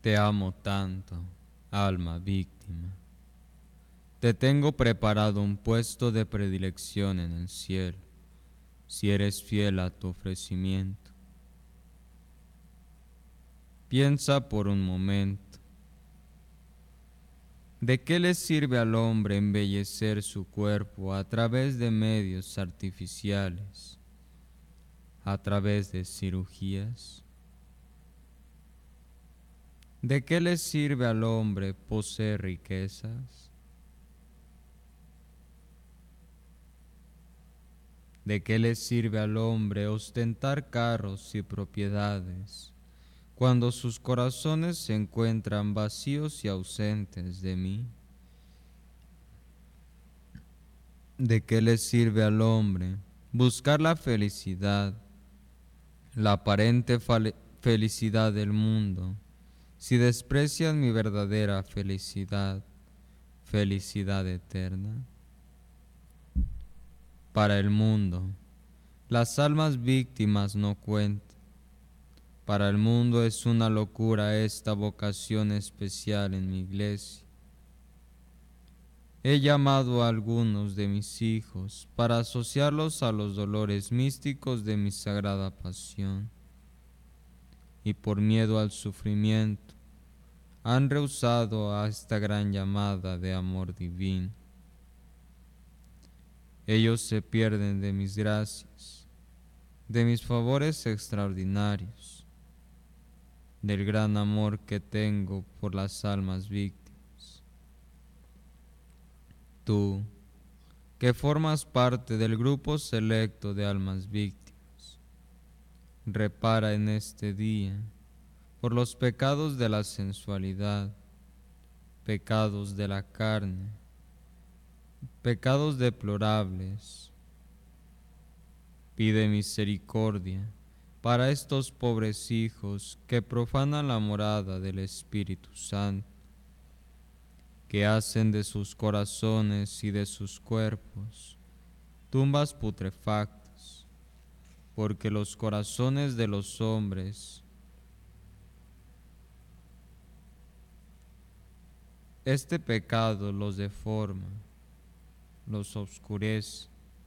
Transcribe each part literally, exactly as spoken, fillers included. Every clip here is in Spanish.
Te amo tanto, alma víctima. Te tengo preparado un puesto de predilección en el cielo, si eres fiel a tu ofrecimiento. Piensa por un momento. ¿De qué le sirve al hombre embellecer su cuerpo a través de medios artificiales, a través de cirugías? ¿De qué le sirve al hombre poseer riquezas? ¿De qué le sirve al hombre ostentar carros y propiedades cuando sus corazones se encuentran vacíos y ausentes de mí? ¿De qué le sirve al hombre buscar la felicidad, la aparente felicidad del mundo, si desprecian mi verdadera felicidad, felicidad eterna? Para el mundo, las almas víctimas no cuentan. Para el mundo es una locura esta vocación especial en mi iglesia. He llamado a algunos de mis hijos para asociarlos a los dolores místicos de mi sagrada pasión, y por miedo al sufrimiento han rehusado a esta gran llamada de amor divino. Ellos se pierden de mis gracias, de mis favores extraordinarios, del gran amor que tengo por las almas víctimas. Tú, que formas parte del grupo selecto de almas víctimas, repara en este día por los pecados de la sensualidad, pecados de la carne, pecados deplorables. Pide misericordia para estos pobres hijos que profanan la morada del Espíritu Santo, que hacen de sus corazones y de sus cuerpos tumbas putrefactas, porque los corazones de los hombres, este pecado los deforma, los oscurece.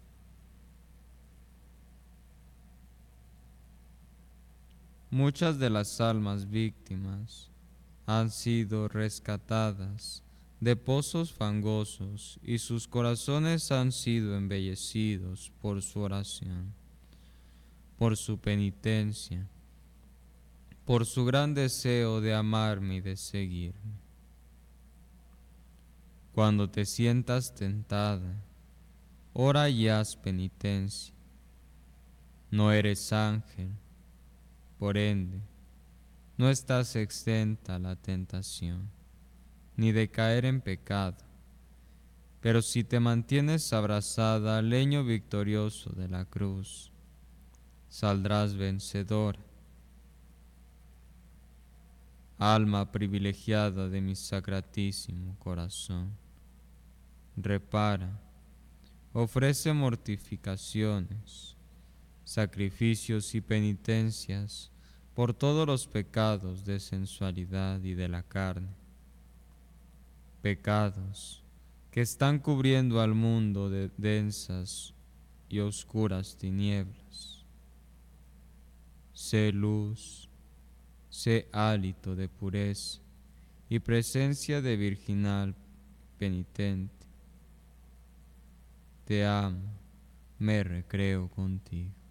Muchas de las almas víctimas han sido rescatadas de pozos fangosos y sus corazones han sido embellecidos por su oración, por su penitencia, por su gran deseo de amarme y de seguirme. Cuando te sientas tentada, ora y haz penitencia. No eres ángel, por ende, no estás exenta a la tentación, ni de caer en pecado, pero si te mantienes abrazada al leño victorioso de la cruz, saldrás vencedora. Alma privilegiada de mi sacratísimo corazón, repara, ofrece mortificaciones, sacrificios y penitencias por todos los pecados de sensualidad y de la carne, pecados que están cubriendo al mundo de densas y oscuras tinieblas. Sé luz, sé hálito de pureza y presencia de virginal penitente. Te amo, me recreo contigo.